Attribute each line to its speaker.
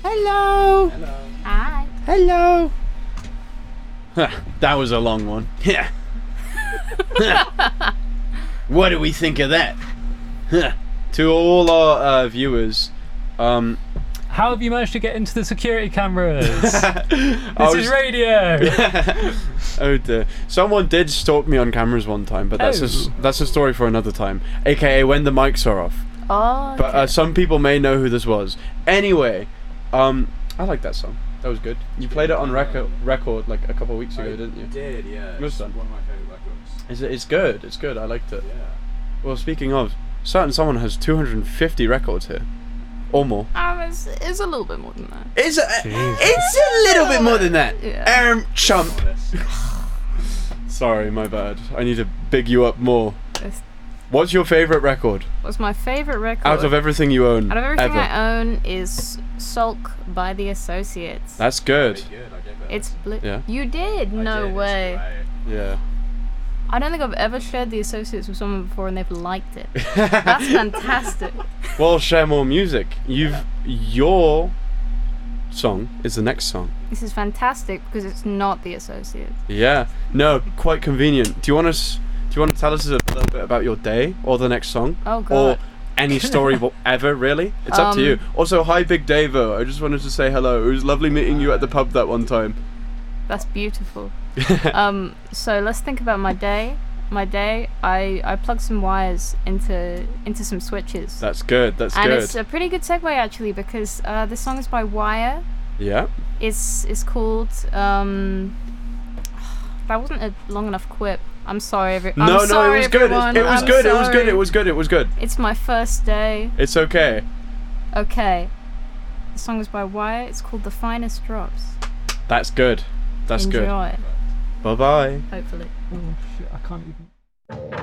Speaker 1: Hello.
Speaker 2: Hello.
Speaker 3: Hi.
Speaker 1: Hello. That was a long one. Yeah. What do we think of that? To all our viewers,
Speaker 2: How have you managed to get into the security cameras? This is radio.
Speaker 1: Oh dear. Someone did stalk me on cameras one time, but that's a story for another time. AKA when the mics are off.
Speaker 3: Oh.
Speaker 1: But some people may know who this was. Anyway, I like that song. That was good. You played it on record like a couple of weeks ago, didn't you?
Speaker 4: I did, yeah.
Speaker 1: It was
Speaker 4: It's
Speaker 1: fun.
Speaker 4: one of my favourite records.
Speaker 1: It's good. It's good. I liked it.
Speaker 4: Yeah.
Speaker 1: Well, speaking of, someone has 250 records here, or more.
Speaker 3: It's a little bit more than that.
Speaker 1: It's a little bit more than that.
Speaker 3: Yeah.
Speaker 1: Chump. Sorry, my bad. I need to big you up more.
Speaker 3: It's-
Speaker 1: What's your favorite record
Speaker 3: What's my favorite record?
Speaker 1: out of everything you own?
Speaker 3: Out of everything
Speaker 1: ever?
Speaker 3: I own is Sulk by the Associates.
Speaker 1: That's good.
Speaker 4: Pretty good, I gave it a
Speaker 3: It's
Speaker 4: listen.
Speaker 1: Yeah.
Speaker 3: You did?
Speaker 4: I
Speaker 3: No
Speaker 4: did, it's
Speaker 3: way.
Speaker 4: great.
Speaker 1: Yeah.
Speaker 3: I don't think I've ever shared the Associates with someone before and they've liked it. That's fantastic.
Speaker 1: Well, share more music. Your song is the next song.
Speaker 3: This is fantastic because it's not the Associates.
Speaker 1: Yeah. No, quite convenient. Do you want to tell us a little bit about your day or the next song?
Speaker 3: Oh
Speaker 1: Or
Speaker 3: god.
Speaker 1: any story ever, really? It's up to you. Also, hi, Big Davo. I just wanted to say hello. It was lovely meeting you at the pub that one time.
Speaker 3: That's beautiful. So let's think about my day. My day, I plugged some wires into some switches.
Speaker 1: That's good. That's
Speaker 3: And
Speaker 1: good.
Speaker 3: it's a pretty good segue actually because the song is by Wire.
Speaker 1: Yeah.
Speaker 3: It's called that wasn't a long enough quip. I'm sorry,
Speaker 1: It was good.
Speaker 3: Everyone.
Speaker 1: It was
Speaker 3: I'm
Speaker 1: good. It was good.
Speaker 3: sorry.
Speaker 1: It was good. It was good.
Speaker 3: It's my first day.
Speaker 1: It's okay.
Speaker 3: Okay. The song is by Wire. It's called The Finest Drops.
Speaker 1: That's good. That's good.
Speaker 3: Enjoy.
Speaker 1: Bye bye.
Speaker 3: Hopefully.
Speaker 2: Oh shit! I can't even.